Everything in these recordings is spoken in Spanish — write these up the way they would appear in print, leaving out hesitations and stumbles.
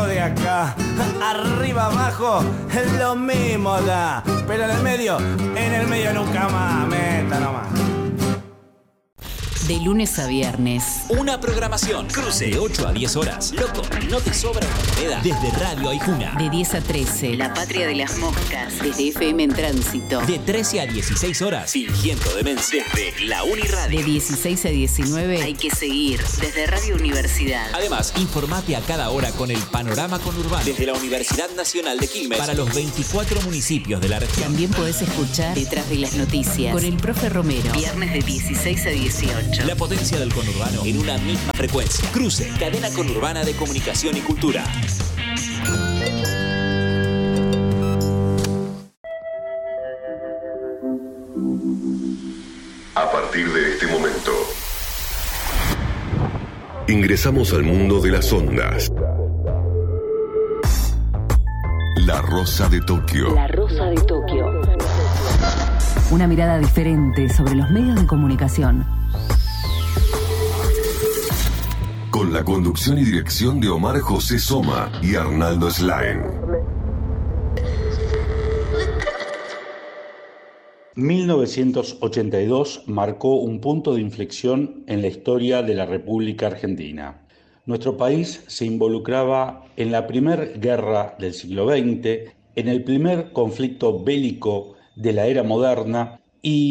de acá. Arriba, abajo, lo mismo da. Pero en el medio nunca más. Meta nomás. De lunes a viernes. Una programación. Cruce de 8 a 10 horas. Loco, no te sobra una moneda. Desde Radio Aijuna. De 10 a 13. La Patria de las Moscas. Desde FM en Tránsito. De 13 a 16 horas. Fingiendo demencia. Desde la Uniradio. De 16 a 19. Hay que seguir. Desde Radio Universidad. Además, informate a cada hora con el panorama conurbano. Desde la Universidad Nacional de Quilmes. Para los 24 municipios de la región. También podés escuchar Detrás de las Noticias. Con el profe Romero. Viernes de 16 a 18. La potencia del conurbano en una misma frecuencia. Cruce, cadena conurbana de comunicación y cultura. A partir de este momento, ingresamos al mundo de las ondas. La Rosa de Tokio. La Rosa de Tokio. Una mirada diferente sobre los medios de comunicación. Con la conducción y dirección de Omar José Soma y Arnaldo Slain. 1982 marcó un punto de inflexión en la historia de la República Argentina. Nuestro país se involucraba en la primera guerra del siglo XX, en el primer conflicto bélico de la era moderna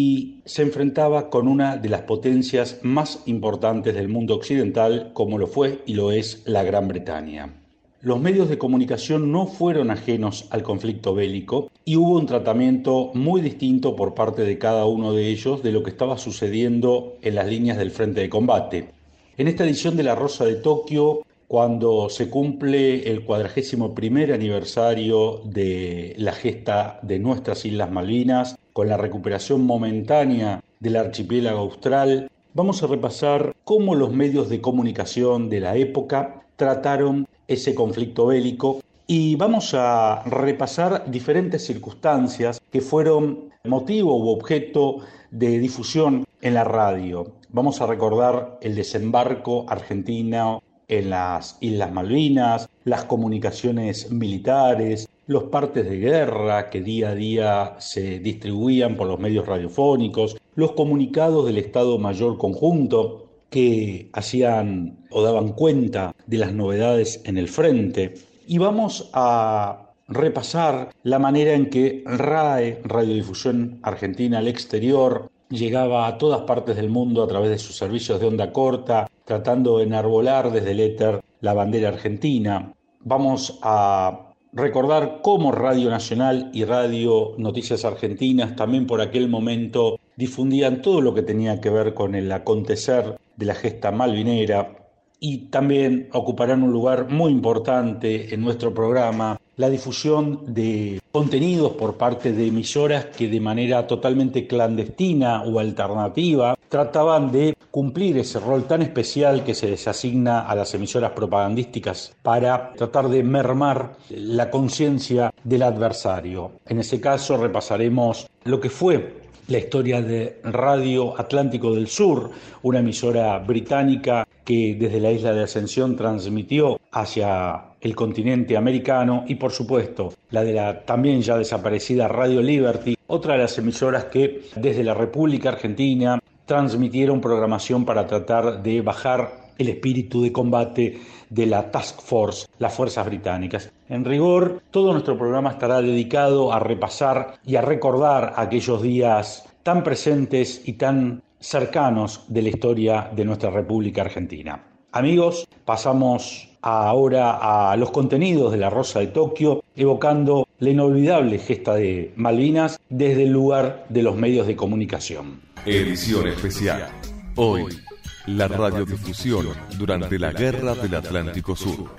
y se enfrentaba con una de las potencias más importantes del mundo occidental, como lo fue y lo es la Gran Bretaña. Los medios de comunicación no fueron ajenos al conflicto bélico y hubo un tratamiento muy distinto por parte de cada uno de ellos de lo que estaba sucediendo en las líneas del frente de combate. En esta edición de La Rosa de Tokio, cuando se cumple el 41º aniversario de la gesta de nuestras Islas Malvinas, con la recuperación momentánea del archipiélago austral, vamos a repasar cómo los medios de comunicación de la época trataron ese conflicto bélico y vamos a repasar diferentes circunstancias que fueron motivo u objeto de difusión en la radio. Vamos a recordar el desembarco argentino en las Islas Malvinas, las comunicaciones militares, los partes de guerra que día a día se distribuían por los medios radiofónicos, los comunicados del Estado Mayor Conjunto que hacían o daban cuenta de las novedades en el frente. Y vamos a repasar la manera en que RAE, Radiodifusión Argentina al Exterior, llegaba a todas partes del mundo a través de sus servicios de onda corta, tratando de enarbolar desde el éter la bandera argentina. Vamos a recordar cómo Radio Nacional y Radio Noticias Argentinas también por aquel momento difundían todo lo que tenía que ver con el acontecer de la gesta malvinera, y también ocuparán un lugar muy importante en nuestro programa la difusión de contenidos por parte de emisoras que de manera totalmente clandestina o alternativa trataban de cumplir ese rol tan especial que se les asigna a las emisoras propagandísticas para tratar de mermar la conciencia del adversario. En ese caso repasaremos lo que fue la historia de Radio Atlántico del Sur, una emisora británica que desde la isla de Ascensión transmitió hacia el continente americano, y por supuesto la de la también ya desaparecida Radio Liberty, otra de las emisoras que desde la República Argentina transmitieron programación para tratar de bajar el espíritu de combate de la Task Force, las fuerzas británicas. En rigor, todo nuestro programa estará dedicado a repasar y a recordar aquellos días tan presentes y tan cercanos de la historia de nuestra República Argentina. Amigos, pasamos ahora a los contenidos de La Rosa de Tokio, evocando la inolvidable gesta de Malvinas desde el lugar de los medios de comunicación. Edición especial. Hoy, la radiodifusión durante la Guerra del Atlántico Sur.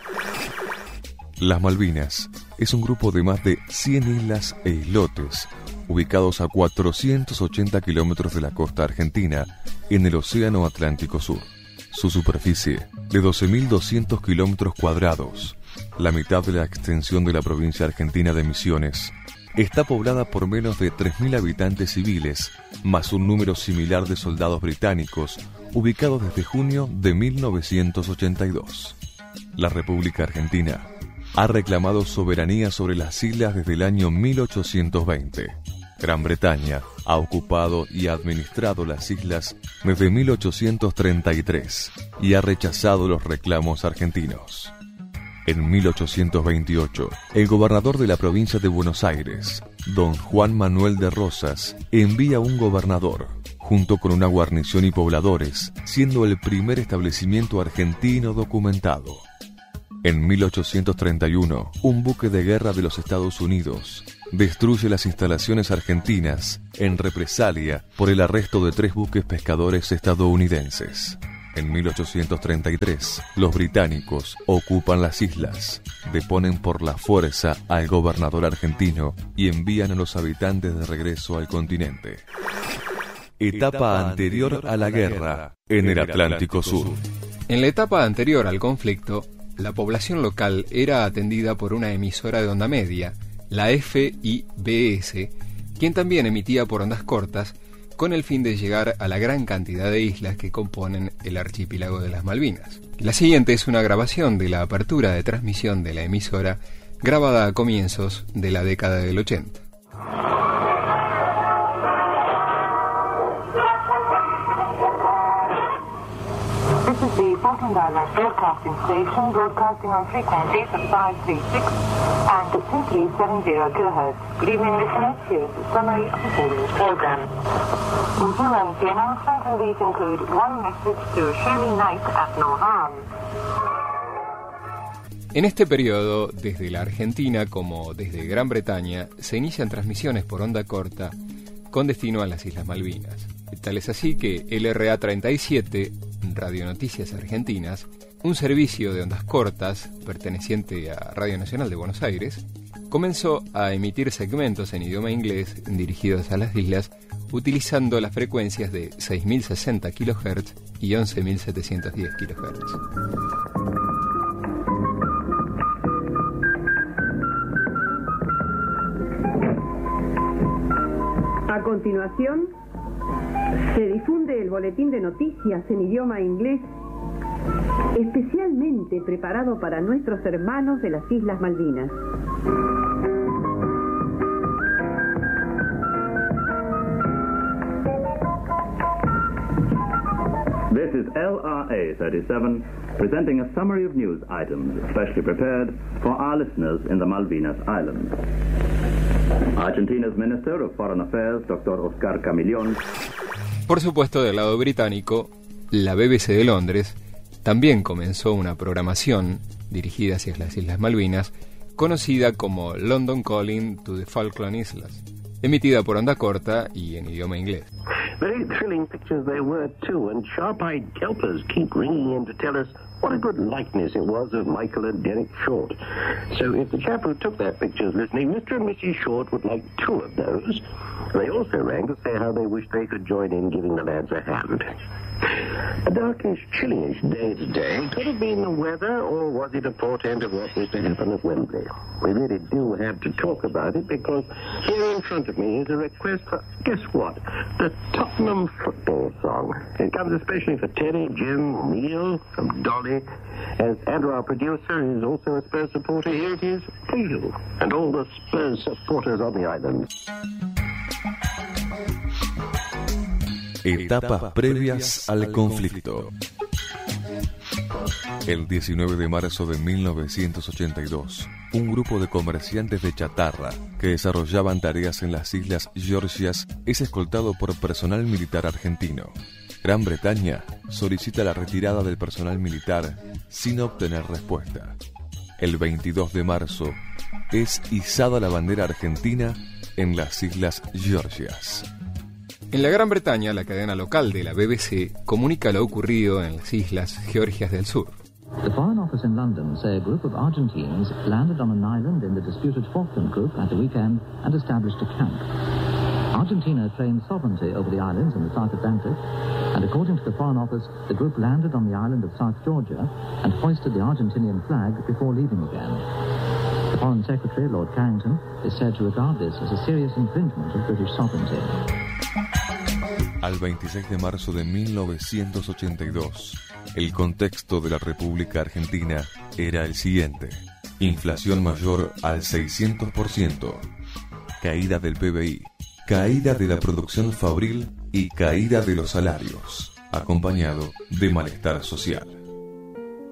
Las Malvinas es un grupo de más de 100 islas e islotes, ubicados a 480 kilómetros de la costa argentina, en el Océano Atlántico Sur. Su superficie, de 12.200 kilómetros cuadrados, la mitad de la extensión de la provincia argentina de Misiones, está poblada por menos de 3.000 habitantes civiles, más un número similar de soldados británicos, ubicados desde junio de 1982. La República Argentina ha reclamado soberanía sobre las islas desde el año 1820. Gran Bretaña ha ocupado y administrado las islas desde 1833 y ha rechazado los reclamos argentinos. En 1828, el gobernador de la provincia de Buenos Aires, don Juan Manuel de Rosas, envía un gobernador, junto con una guarnición y pobladores, siendo el primer establecimiento argentino documentado. En 1831, un buque de guerra de los Estados Unidos destruye las instalaciones argentinas en represalia por el arresto de 3 buques pescadores estadounidenses. En 1833, los británicos ocupan las islas, deponen por la fuerza al gobernador argentino y envían a los habitantes de regreso al continente. Etapa anterior a la guerra en el Atlántico Sur. En la etapa anterior al conflicto, la población local era atendida por una emisora de onda media, la FIBS, quien también emitía por ondas cortas, con el fin de llegar a la gran cantidad de islas que componen el archipiélago de las Malvinas. La siguiente es una grabación de la apertura de transmisión de la emisora, grabada a comienzos de la década del 80. This is the Falkland Islands Broadcasting Station, broadcasting on frequencies of 536 and simply 70 kHz. Good evening, listeners. Here is the summary of the following program. In Finland, the announcement and these include one message to Shirley Knight at Norham. En este periodo, desde la Argentina como desde Gran Bretaña, se inician transmisiones por onda corta con destino a las Islas Malvinas. Tal es así que LRA 37, Radio Noticias Argentinas, un servicio de ondas cortas perteneciente a Radio Nacional de Buenos Aires, comenzó a emitir segmentos en idioma inglés dirigidos a las islas utilizando las frecuencias de 6.060 kHz y 11.710 kHz. A continuación, se difunde el boletín de noticias en idioma inglés, especialmente preparado para nuestros hermanos de las Islas Malvinas. This is LRA 37, presenting a summary of news items specially prepared for our listeners in the Malvinas Islands. Argentina's Minister of Foreign Affairs, Dr. Oscar Camillón. Por supuesto, del lado británico, la BBC de Londres también comenzó una programación dirigida hacia las Islas Malvinas, conocida como London Calling to the Falkland Islands, emitida por onda corta y en idioma inglés. Very thrilling pictures they were too, and sharp-eyed kelpers keep ringing in to tell us what a good likeness it was of Michael and Derek Short. So if the chap who took their pictures listening, Mr. and Mrs. Short would like 2 of those. They also rang to say how they wished they could join in giving the lads a hand. A darkish, chillyish day today. Could have been the weather, or was it a portent of what was to happen at Wembley? We really do have to talk about it, because here in front of me is a request for, guess what? The Tottenham football song. It comes especially for Terry, Jim, Neil, from Dolly. As Andrew, our producer, is also a Spurs supporter, here it is for you and all the Spurs supporters on the island. Etapas previas al conflicto. El 19 de marzo de 1982, un grupo de comerciantes de chatarra que desarrollaban tareas en las Islas Georgias es escoltado por personal militar argentino. Gran Bretaña solicita la retirada del personal militar sin obtener respuesta. El 22 de marzo es izada la bandera argentina en las Islas Georgias. En la Gran Bretaña, la cadena local de la BBC comunica lo ocurrido en las Islas Georgias del Sur. The Foreign Office in London say a group of Argentines landed on an island in the disputed Falkland Group at the weekend and established a camp. Argentina claims sovereignty over the islands in the South Atlantic, and according to the Foreign Office, the group landed on the island of South Georgia and hoisted the Argentinian flag before leaving again. The Foreign Secretary, Lord Carrington, is said to regard this as a serious infringement of British sovereignty. Al 26 de marzo de 1982, el contexto de la República Argentina era el siguiente. inflación mayor al 600%, caída del PBI, caída de la producción fabril y caída de los salarios, acompañado de malestar social.